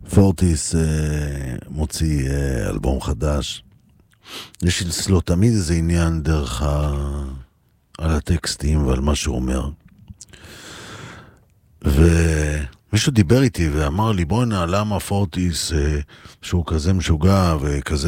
פורטיס מוציא אלבום חדש. יש אצלו תמיד איזה עניין דרך על הטקסטים ועל מה שהוא אומר. ומישהו דיבר איתי ואמר לי, בוא'נה, למה פורטיס שהוא כזה משוגע וכזה